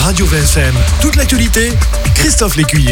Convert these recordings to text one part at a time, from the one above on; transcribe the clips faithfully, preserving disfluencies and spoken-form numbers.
Radio V S M. Toute l'actualité, Christophe Lécuyer.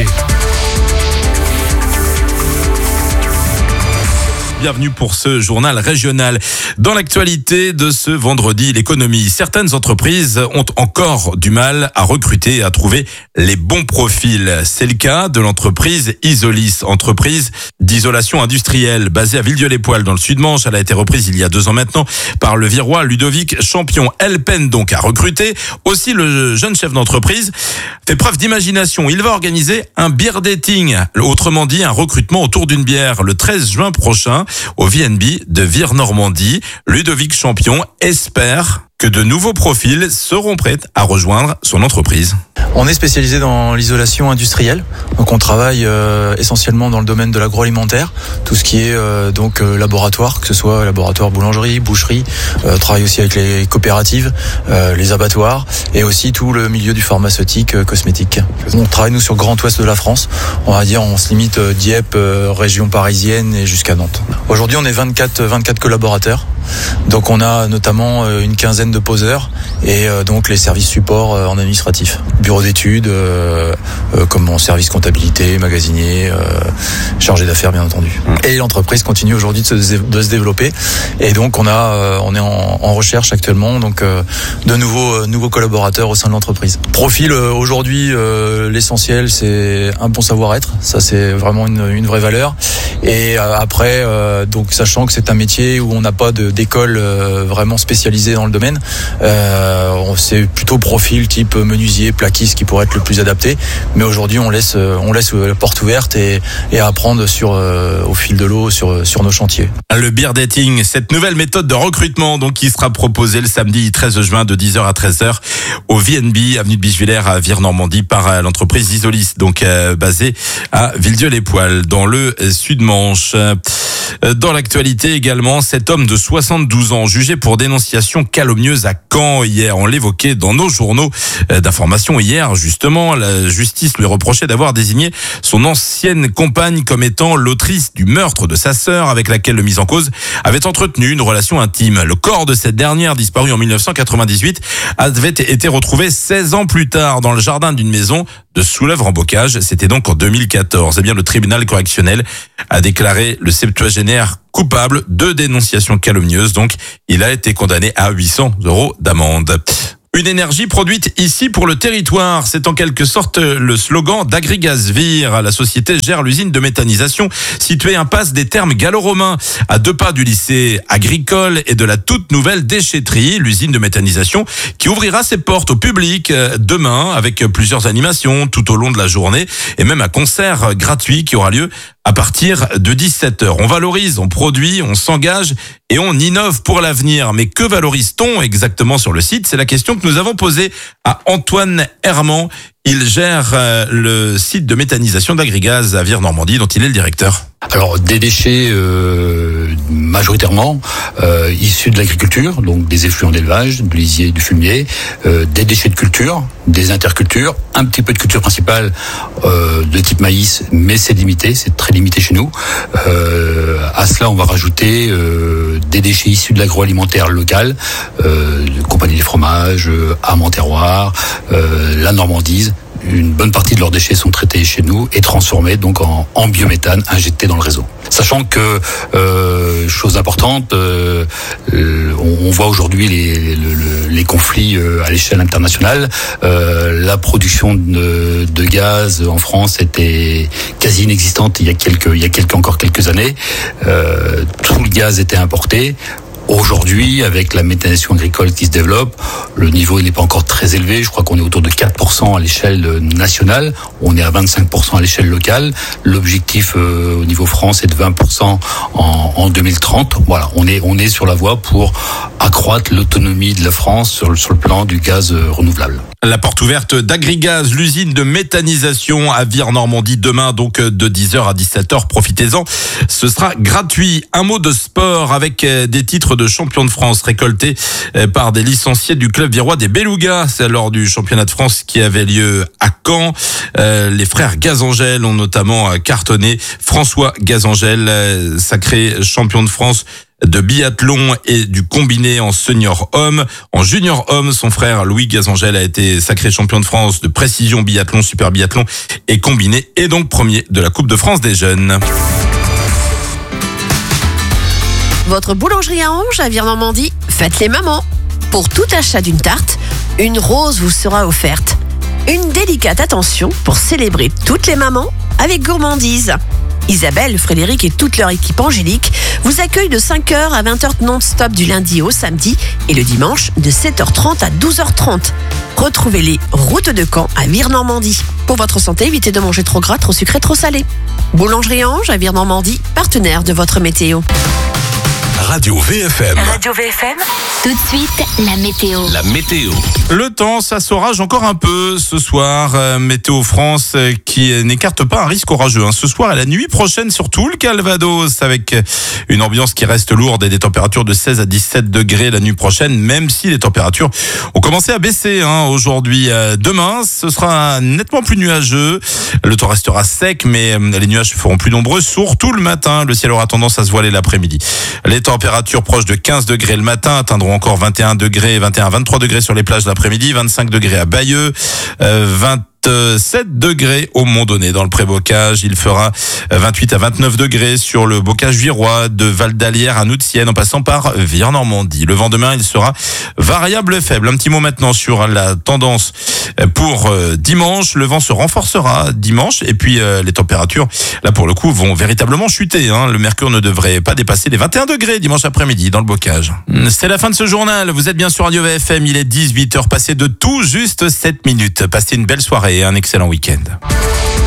Bienvenue pour ce journal régional. Dans l'actualité de ce vendredi, l'économie. Certaines entreprises ont encore du mal à recruter et à trouver les bons profils. C'est le cas de l'entreprise Isolis, entreprise d'isolation industrielle basée à Villedieu-les-Poêles dans le Sud-Manche. Elle a été reprise il y a deux ans maintenant par le Virois Ludovic Champion. Elle peine donc à recruter. Aussi, le jeune chef d'entreprise fait preuve d'imagination. Il va organiser un beer dating, autrement dit un recrutement autour d'une bière, le treize juin prochain au V N B de Vire-Normandie. Ludovic Champion espère que de nouveaux profils seront prêts à rejoindre son entreprise. On est spécialisé dans l'isolation industrielle, donc on travaille euh, essentiellement dans le domaine de l'agroalimentaire, tout ce qui est euh, donc euh, laboratoire, que ce soit laboratoire boulangerie, boucherie, euh, on travaille aussi avec les coopératives, euh, les abattoirs et aussi tout le milieu du pharmaceutique, euh, cosmétique. On travaille nous sur le Grand Ouest de la France, on va dire on se limite euh, Dieppe, euh, région parisienne et jusqu'à Nantes. Aujourd'hui on est vingt-quatre, vingt-quatre collaborateurs. Donc on a notamment euh, une quinzaine de poseurs et euh, donc les services supports euh, en administratif. Bureau d'études, euh, euh, comme en service comptabilité, magasinier, euh, chargé d'affaires bien entendu. Et l'entreprise continue aujourd'hui de se, de se développer et donc on a euh, on est en, en recherche actuellement donc euh, de nouveaux euh, nouveaux collaborateurs au sein de l'entreprise. Profil euh, aujourd'hui euh, l'essentiel c'est un bon savoir-être, ça c'est vraiment une, une vraie valeur. Et euh, après euh, donc sachant que c'est un métier où on n'a pas de d'école euh, vraiment spécialisée dans le domaine, euh, c'est plutôt profil type menuisier, plaquiste qui pourrait être le plus adapté. Mais aujourd'hui, on laisse on laisse la porte ouverte et, et apprendre sur euh, au fil de l'eau sur sur nos chantiers. Le beer dating, cette nouvelle méthode de recrutement donc qui sera proposée le samedi treize juin de dix heures à treize heures au V N B avenue de Bichevillers à Vire-Normandie par l'entreprise Isolis, donc euh, basée à Villedieu-les-Poêles dans le Sud-Manche. Dans l'actualité également, cet homme de soixante-douze ans jugé pour dénonciation calomnieuse à Caen hier. On l'évoquait dans nos journaux d'information hier. Justement, la justice lui reprochait d'avoir désigné son ancienne compagne comme étant l'autrice du meurtre de sa sœur avec laquelle le mis en cause avait entretenu une relation intime. Le corps de cette dernière, disparu en mille neuf cent quatre-vingt-dix-huit, avait été retrouvé seize ans plus tard dans le jardin d'une maison de Soulèvre-en-Bocage. C'était donc en deux mille quatorze. Eh bien, le tribunal correctionnel a déclaré le septuagénaire coupable de dénonciation calomnieuse. Donc, il a été condamné à huit cents euros d'amende. Une énergie produite ici pour le territoire. C'est en quelque sorte le slogan d'Agrigaz-Vire. La société gère l'usine de méthanisation située impasse des Thermes gallo-romains, à deux pas du lycée agricole et de la toute nouvelle déchetterie. L'usine de méthanisation qui ouvrira ses portes au public demain avec plusieurs animations tout au long de la journée et même un concert gratuit qui aura lieu à partir de dix-sept heures. On valorise, on produit, on s'engage et on innove pour l'avenir. Mais que valorise-t-on exactement sur le site? C'est la question que nous avons posée à Antoine Herman. Il gère le site de méthanisation d'Agrigaz à Vire-Normandie, dont il est le directeur. Alors des déchets euh, majoritairement euh, issus de l'agriculture, donc des effluents d'élevage, du lisier, du fumier, euh, des déchets de culture, des intercultures, un petit peu de culture principale euh, de type maïs, mais c'est limité, c'est très limité chez nous. Euh, à cela, on va rajouter euh, des déchets issus de l'agroalimentaire local, euh, de compagnie des fromages, euh, Amand Terroir, euh, la Normandise. Une bonne partie de leurs déchets sont traités chez nous et transformés donc en, en biométhane injecté dans le réseau. Sachant que, euh, chose importante, euh, euh, on, on voit aujourd'hui les, les, les conflits euh, à l'échelle internationale. Euh, la production de, de gaz en France était quasi inexistante il y a quelques, il y a quelques encore quelques années. Euh, tout le gaz était importé. Aujourd'hui, avec la méthanisation agricole qui se développe, le niveau n'est pas encore très élevé. Je crois qu'on est autour de quatre pour cent à l'échelle nationale. On est à vingt-cinq pour cent à l'échelle locale. L'objectif euh, au niveau France est de vingt pour cent en, en deux mille trente. Voilà, on est on est sur la voie pour accroître l'autonomie de la France sur le, sur le plan du gaz euh, renouvelable. La porte ouverte d'Agrigaz, l'usine de méthanisation à Vire-Normandie, demain donc de dix heures à dix-sept heures. Profitez-en, ce sera gratuit. Un mot de sport avec des titres de champion de France récolté par des licenciés du club virois des Belugas. C'est lors du championnat de France qui avait lieu à Caen. Euh, les frères Gazangel ont notamment cartonné. François Gazangel, sacré champion de France de biathlon et du combiné en senior homme. En junior homme, son frère Louis Gazangel a été sacré champion de France de précision biathlon, super biathlon et combiné, et donc premier de la Coupe de France des jeunes. Votre boulangerie à Ange à Vire-Normandie, faites les mamans. Pour tout achat d'une tarte, une rose vous sera offerte. Une délicate attention pour célébrer toutes les mamans avec gourmandise. Isabelle, Frédéric et toute leur équipe angélique vous accueillent de cinq heures à vingt heures non-stop du lundi au samedi et le dimanche de sept heures trente à douze heures trente. Retrouvez-les route de Caen à Vire-Normandie. Pour votre santé, évitez de manger trop gras, trop sucré, trop salé. Boulangerie Ange à Vire-Normandie, partenaire de votre météo. Radio V F M. Radio V F M. Tout de suite, la météo. La météo. Le temps, ça s'orage encore un peu ce soir. Euh, Météo France euh, qui n'écarte pas un risque orageux. Hein. Ce soir et la nuit prochaine, surtout le Calvados, avec une ambiance qui reste lourde et des températures de seize à dix-sept degrés la nuit prochaine, même si les températures ont commencé à baisser hein, aujourd'hui. Euh, demain, ce sera nettement plus nuageux. Le temps restera sec, mais euh, les nuages se feront plus nombreux, surtout le matin. Le ciel aura tendance à se voiler l'après-midi. Les températures proches de quinze degrés le matin atteindront encore vingt et un degrés, vingt et un à vingt-trois degrés sur les plages l'après-midi, vingt-cinq degrés à Bayeux, euh, vingt-sept degrés au Mont-Donné dans le Pré-Bocage. Il fera vingt-huit à vingt-neuf degrés sur le Bocage virois, de Val d'Alière à Noutienne en passant par Vire-Normandie. Le vent demain, il sera variable faible. Un petit mot maintenant sur la tendance pour dimanche. Le vent se renforcera dimanche et puis euh, les températures, là pour le coup, vont véritablement chuter. Hein. Le mercure ne devrait pas dépasser les vingt et un degrés dimanche après-midi dans le Bocage. C'est la fin de ce journal. Vous êtes bien sur Radio V F M. Il est dix-huit heures passées de tout juste sept minutes. Passez une belle soirée et un excellent week-end.